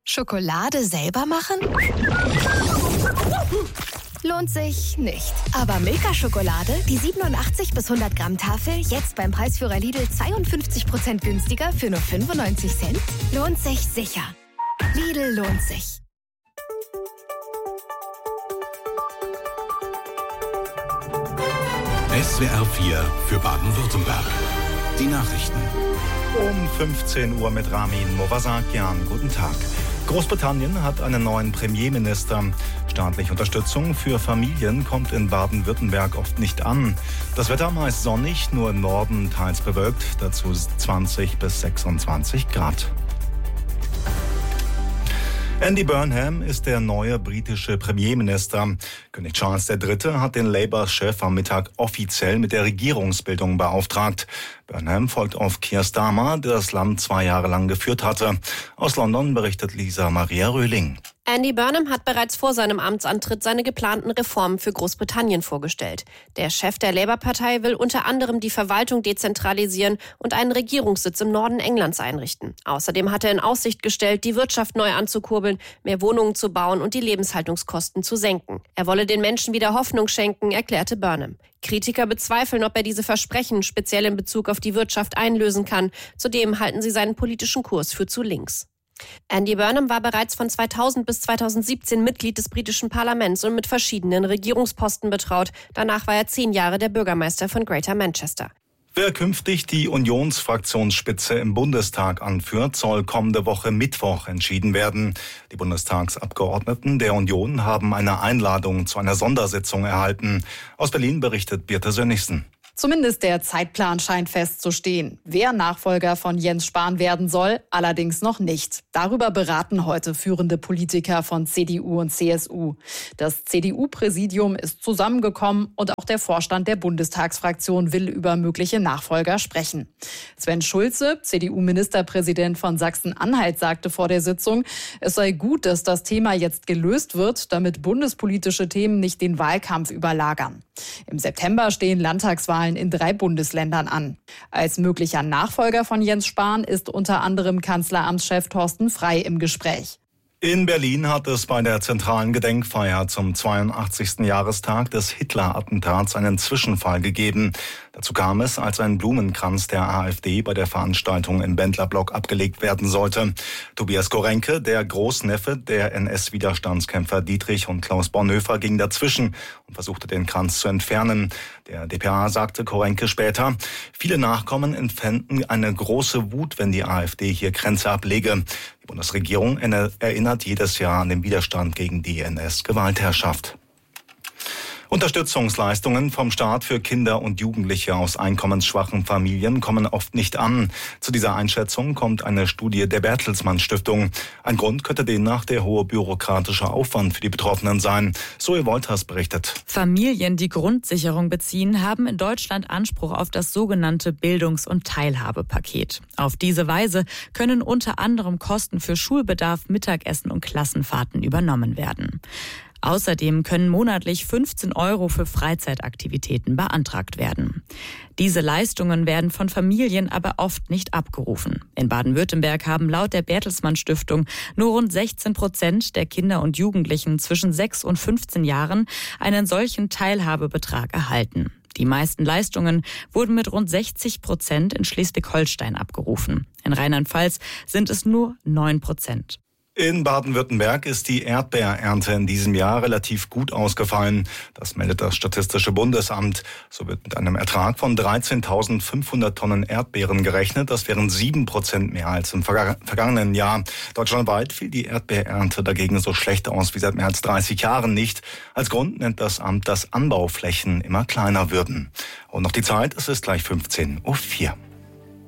Schokolade selber machen? Lohnt sich nicht. Aber Milka-Schokolade, die 87 bis 100 Gramm Tafel, jetzt beim Preisführer Lidl 52% günstiger für nur 95 Cent? Lohnt sich sicher. Lidl lohnt sich. SWR 4 für Baden-Württemberg. Die Nachrichten. Um 15 Uhr mit Ramin Movasakian. Guten Tag. Großbritannien hat einen neuen Premierminister. Staatliche Unterstützung für Familien kommt in Baden-Württemberg oft nicht an. Das Wetter meist sonnig, nur im Norden teils bewölkt, dazu 20 bis 26 Grad. Andy Burnham ist der neue britische Premierminister. König Charles III. Hat den Labour-Chef am Mittag offiziell mit der Regierungsbildung beauftragt. Burnham folgt auf Keir Starmer, der das Land 2 Jahre lang geführt hatte. Aus London berichtet Lisa Maria Röhling. Andy Burnham hat bereits vor seinem Amtsantritt seine geplanten Reformen für Großbritannien vorgestellt. Der Chef der Labour-Partei will unter anderem die Verwaltung dezentralisieren und einen Regierungssitz im Norden Englands einrichten. Außerdem hat er in Aussicht gestellt, die Wirtschaft neu anzukurbeln, mehr Wohnungen zu bauen und die Lebenshaltungskosten zu senken. Er wolle den Menschen wieder Hoffnung schenken, erklärte Burnham. Kritiker bezweifeln, ob er diese Versprechen speziell in Bezug auf die Wirtschaft einlösen kann. Zudem halten sie seinen politischen Kurs für zu links. Andy Burnham war bereits von 2000 bis 2017 Mitglied des britischen Parlaments und mit verschiedenen Regierungsposten betraut. Danach war er 10 Jahre der Bürgermeister von Greater Manchester. Wer künftig die Unionsfraktionsspitze im Bundestag anführt, soll kommende Woche Mittwoch entschieden werden. Die Bundestagsabgeordneten der Union haben eine Einladung zu einer Sondersitzung erhalten. Aus Berlin berichtet Birte Sönnigsen. Zumindest der Zeitplan scheint festzustehen. Wer Nachfolger von Jens Spahn werden soll, allerdings noch nicht. Darüber beraten heute führende Politiker von CDU und CSU. Das CDU-Präsidium ist zusammengekommen und auch der Vorstand der Bundestagsfraktion will über mögliche Nachfolger sprechen. Sven Schulze, CDU-Ministerpräsident von Sachsen-Anhalt, sagte vor der Sitzung, es sei gut, dass das Thema jetzt gelöst wird, damit bundespolitische Themen nicht den Wahlkampf überlagern. Im September stehen Landtagswahlen in 3 Bundesländern an. Als möglicher Nachfolger von Jens Spahn ist unter anderem Kanzleramtschef Thorsten Frey im Gespräch. In Berlin hat es bei der zentralen Gedenkfeier zum 82. Jahrestag des Hitler-Attentats einen Zwischenfall gegeben. Dazu kam es, als ein Blumenkranz der AfD bei der Veranstaltung im Bendlerblock abgelegt werden sollte. Tobias Gorenke, der Großneffe der NS-Widerstandskämpfer Dietrich und Klaus Bonhoeffer, ging dazwischen und versuchte den Kranz zu entfernen. Der dpa sagte Gorenke später, viele Nachkommen empfänden eine große Wut, wenn die AfD hier Kränze ablege. Die Bundesregierung erinnert jedes Jahr an den Widerstand gegen die NS-Gewaltherrschaft. Unterstützungsleistungen vom Staat für Kinder und Jugendliche aus einkommensschwachen Familien kommen oft nicht an. Zu dieser Einschätzung kommt eine Studie der Bertelsmann Stiftung. Ein Grund könnte demnach der hohe bürokratische Aufwand für die Betroffenen sein. Zoe Wolters berichtet. Familien, die Grundsicherung beziehen, haben in Deutschland Anspruch auf das sogenannte Bildungs- und Teilhabepaket. Auf diese Weise können unter anderem Kosten für Schulbedarf, Mittagessen und Klassenfahrten übernommen werden. Außerdem können monatlich 15 € für Freizeitaktivitäten beantragt werden. Diese Leistungen werden von Familien aber oft nicht abgerufen. In Baden-Württemberg haben laut der Bertelsmann Stiftung nur rund 16% der Kinder und Jugendlichen zwischen 6 und 15 Jahren einen solchen Teilhabebetrag erhalten. Die meisten Leistungen wurden mit rund 60% in Schleswig-Holstein abgerufen. In Rheinland-Pfalz sind es nur 9%. In Baden-Württemberg ist die Erdbeerernte in diesem Jahr relativ gut ausgefallen. Das meldet das Statistische Bundesamt. So wird mit einem Ertrag von 13.500 Tonnen Erdbeeren gerechnet. Das wären 7% mehr als im vergangenen Jahr. Deutschlandweit fiel die Erdbeerernte dagegen so schlecht aus wie seit mehr als 30 Jahren nicht. Als Grund nennt das Amt, dass Anbauflächen immer kleiner würden. Und noch die Zeit, es ist gleich 15:04 Uhr.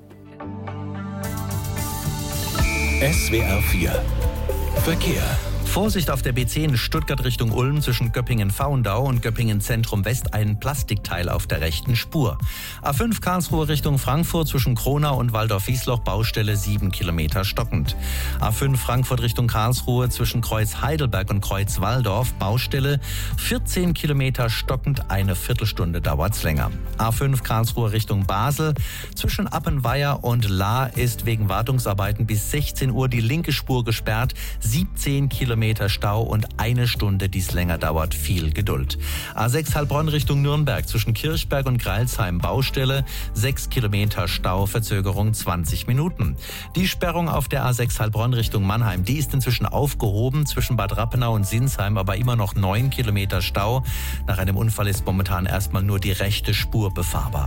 SWR 4 Verkehr. Vorsicht auf der B10 Stuttgart Richtung Ulm zwischen Göppingen-Faundau und Göppingen-Zentrum West ein Plastikteil auf der rechten Spur. A5 Karlsruhe Richtung Frankfurt zwischen Kronau und Waldorf-Wiesloch Baustelle 7 Kilometer stockend. A5 Frankfurt Richtung Karlsruhe zwischen Kreuz Heidelberg und Kreuz Walldorf Baustelle 14 Kilometer stockend, eine Viertelstunde dauert's länger. A5 Karlsruhe Richtung Basel zwischen Appenweier und Lahr ist wegen Wartungsarbeiten bis 16 Uhr die linke Spur gesperrt, 17 Kilometer Stau und eine Stunde, die es länger dauert. Viel Geduld. A6 Heilbronn Richtung Nürnberg zwischen Kirchberg und Greilsheim Baustelle 6 Kilometer Stau, Verzögerung 20 Minuten. Die Sperrung auf der A6 Heilbronn Richtung Mannheim, die ist inzwischen aufgehoben zwischen Bad Rappenau und Sinsheim, aber immer noch 9 Kilometer Stau. Nach einem Unfall ist momentan erstmal nur die rechte Spur befahrbar.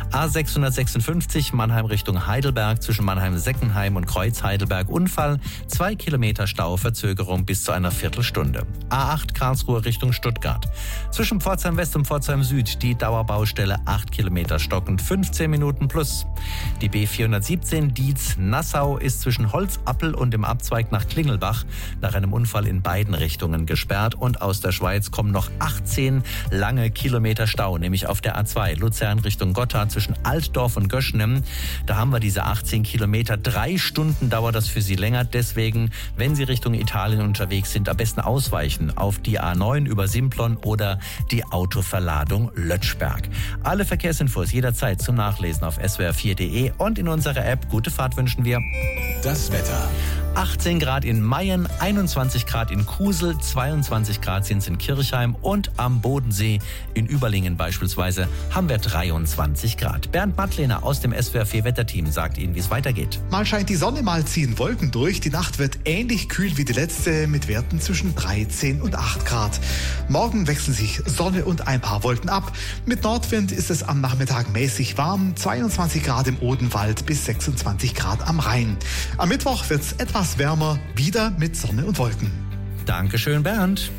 A656 Mannheim Richtung Heidelberg zwischen Mannheim-Seckenheim und Kreuz Heidelberg Unfall, 2 Kilometer Stau, Verzögerung bis zu einer Viertelstunde. A8 Karlsruhe Richtung Stuttgart. Zwischen Pforzheim West und Pforzheim Süd die Dauerbaustelle 8 Kilometer stockend, 15 Minuten plus. Die B417 Dietz-Nassau ist zwischen Holzappel und dem Abzweig nach Klingelbach nach einem Unfall in beiden Richtungen gesperrt und aus der Schweiz kommen noch 18 lange Kilometer Stau, nämlich auf der A2 Luzern Richtung Gotthard zwischen Altdorf und Göschnem. Da haben wir diese 18 Kilometer. 3 Stunden dauert das für Sie länger. Deswegen, wenn Sie Richtung Italien unterwegs sind, am besten ausweichen auf die A9 über Simplon oder die Autoverladung Lötschberg. Alle Verkehrsinfos jederzeit zum Nachlesen auf swr4.de und in unserer App. Gute Fahrt wünschen wir. Das Wetter. 18 Grad in Mayen, 21 Grad in Kusel, 22 Grad sind es in Kirchheim und am Bodensee in Überlingen beispielsweise haben wir 23 Grad. Bernd Mattlehner aus dem SWR4 Wetterteam sagt Ihnen, wie es weitergeht. Mal scheint die Sonne, mal ziehen Wolken durch. Die Nacht wird ähnlich kühl wie die letzte mit Werten zwischen 13 und 8 Grad. Morgen wechseln sich Sonne und ein paar Wolken ab. Mit Nordwind ist es am Nachmittag mäßig warm, 22 Grad im Odenwald bis 26 Grad am Rhein. Am Mittwoch wird es etwas wärmer, wieder mit Sonne und Wolken. Dankeschön, Bernd.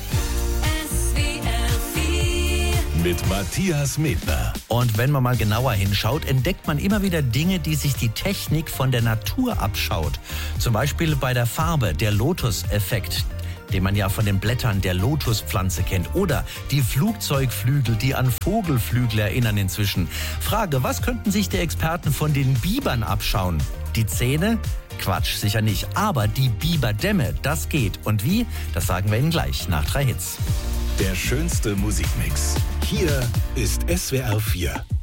Mit Matthias Medner. Und wenn man mal genauer hinschaut, entdeckt man immer wieder Dinge, die sich die Technik von der Natur abschaut. Zum Beispiel bei der Farbe, der Lotus-Effekt, den man ja von den Blättern der Lotuspflanze kennt. Oder die Flugzeugflügel, die an Vogelflügel erinnern inzwischen. Frage, was könnten sich die Experten von den Bibern abschauen? Die Zähne? Quatsch, sicher nicht. Aber die Biberdämme, das geht. Und wie? Das sagen wir Ihnen gleich nach 3 Hits. Der schönste Musikmix. Hier ist SWR4.